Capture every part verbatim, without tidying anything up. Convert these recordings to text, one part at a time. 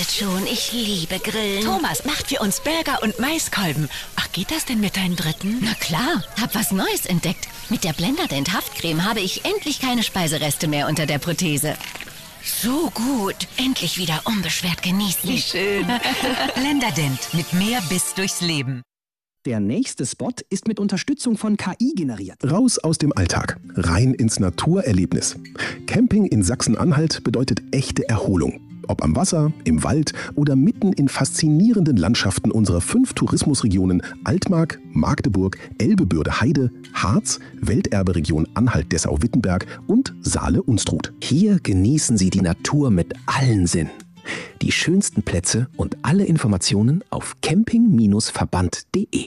wartet schon. Ich liebe Grillen. Thomas macht für uns Burger und Maiskolben. Ach, geht das denn mit deinem dritten? Na klar, hab was Neues entdeckt. Mit der Blenderdent Haftcreme habe ich endlich keine Speisereste mehr unter der Prothese. So gut. Endlich wieder unbeschwert genießen. Wie schön. Blenderdent mit mehr Biss durchs Leben. Der nächste Spot ist mit Unterstützung von K I generiert. Raus aus dem Alltag, rein ins Naturerlebnis. Camping in Sachsen-Anhalt bedeutet echte Erholung. Ob am Wasser, im Wald oder mitten in faszinierenden Landschaften unserer fünf Tourismusregionen Altmark, Magdeburg, Elbe-Bürde-Heide, Harz, Welterberegion Anhalt-Dessau-Wittenberg und Saale-Unstrut. Hier genießen Sie die Natur mit allen Sinnen. Die schönsten Plätze und alle Informationen auf camping Verband punkt de.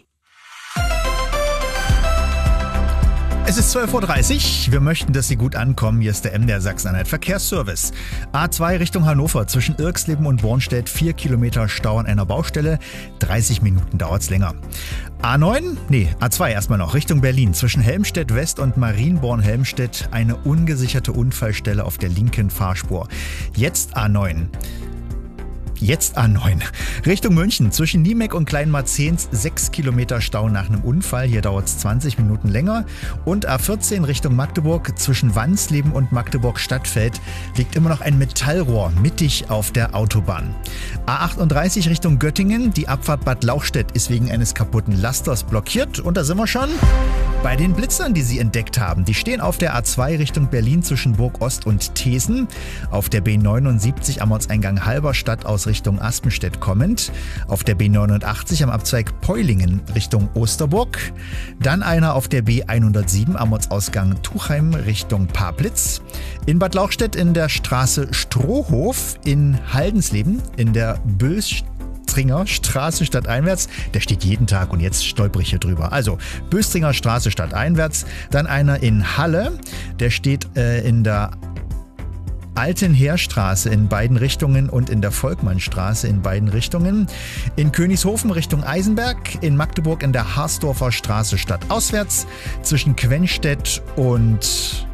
Es ist zwölf Uhr dreißig. Wir möchten, dass Sie gut ankommen. Hier ist der M D R Sachsen-Anhalt Verkehrsservice. A zwei Richtung Hannover zwischen Irxleben und Bornstedt. Vier Kilometer Stau an einer Baustelle. dreißig Minuten dauert's länger. A neun, nee, A zwei erstmal noch, Richtung Berlin. Zwischen Helmstedt West und Marienborn-Helmstedt eine ungesicherte Unfallstelle auf der linken Fahrspur. Jetzt A neun. Jetzt A neun. Richtung München zwischen Niemeck und Kleinmarzehns sechs Kilometer Stau nach einem Unfall. Hier dauert es zwanzig Minuten länger. Und A vierzehn Richtung Magdeburg zwischen Wansleben und Magdeburg-Stadtfeld liegt immer noch ein Metallrohr mittig auf der Autobahn. A achtunddreißig Richtung Göttingen. Die Abfahrt Bad Lauchstädt ist wegen eines kaputten Lasters blockiert. Und da sind wir schon bei den Blitzern, die Sie entdeckt haben. Die stehen auf der A zwei Richtung Berlin zwischen Burg Ost und Thesen. Auf der B neunundsiebzig am Ortseingang Halberstadt aus Richtung Aspenstedt kommend. Auf der B neunundachtzig am Abzweig Peulingen Richtung Osterburg. Dann einer auf der B hundertsieben am Ortsausgang Tuchheim Richtung Pablitz. In Bad Lauchstädt in der Straße Strohhof. In Haldensleben in der Bös Böstringer Straße stadteinwärts. Der steht jeden Tag und jetzt stolper ich hier drüber. Also Böstringer Straße stadteinwärts. Dann einer in Halle. Der steht äh, in der Altenheerstraße in beiden Richtungen und in der Volkmannstraße in beiden Richtungen. In Königshofen Richtung Eisenberg. In Magdeburg in der Harsdorfer Straße stadtauswärts. Zwischen Quenstedt und...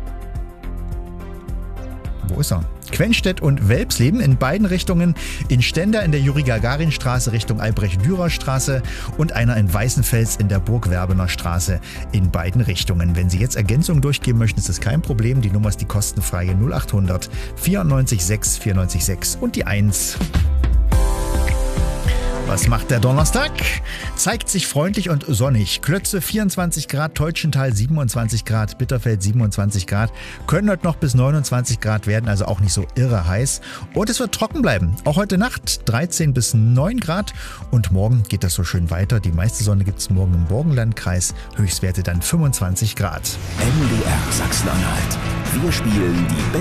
Wo ist er? Quenstedt und Welpsleben in beiden Richtungen, in Stender in der Juri-Gagarin-Straße Richtung Albrecht-Dürer-Straße und einer in Weißenfels in der Burg-Werbener Straße in beiden Richtungen. Wenn Sie jetzt Ergänzungen durchgeben möchten, ist das kein Problem. Die Nummer ist die kostenfreie null acht hundert vierundneunzig sechs vierundneunzig sechs und die eins. Was macht der Donnerstag? Zeigt sich freundlich und sonnig. Klötze vierundzwanzig Grad, Teutschenthal siebenundzwanzig Grad, Bitterfeld siebenundzwanzig Grad. Können heute noch bis neunundzwanzig Grad werden, also auch nicht so irre heiß. Und es wird trocken bleiben. Auch heute Nacht dreizehn bis neun Grad. Und morgen geht das so schön weiter. Die meiste Sonne gibt es morgen im Burgenlandkreis. Höchstwerte dann fünfundzwanzig Grad. M D R Sachsen-Anhalt. Wir spielen die